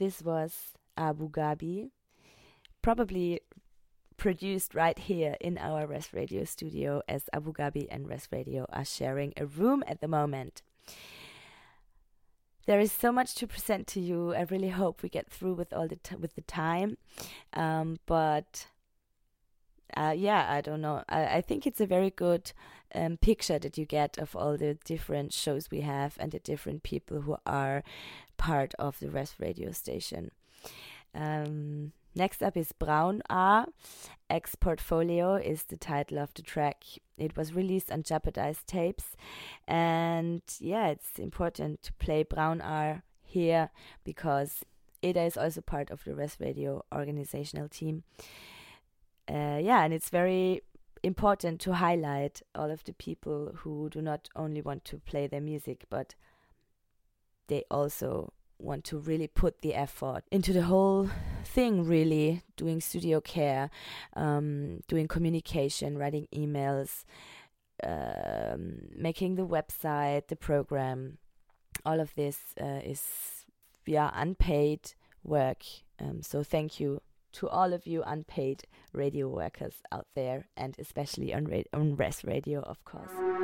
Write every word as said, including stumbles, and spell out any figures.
this was Abu Gabi, probably produced right here in our Res Radio studio, as Abu Gabi and Res Radio are sharing a room at the moment. There is so much to present to you. I really hope we get through with all the t- with the time, um, but uh, yeah, I don't know. I, I think it's a very good um, picture that you get of all the different shows we have and the different people who are part of the Res Radio station. Um, next up is Braun A. Ex Portfolio is the title of the track. It was released on Jeopardized Tapes. And yeah, it's important to play Braun A here because Eda is also part of the Res Radio organizational team. Uh, yeah, and it's very important to highlight all of the people who do not only want to play their music, but they also want to really put the effort into the whole thing, really doing studio care, um, doing communication, writing emails, um, making the website, the program. All of this uh, is yeah unpaid work. Um, so thank you to all of you unpaid radio workers out there, and especially on, ra- on Res Radio, of course.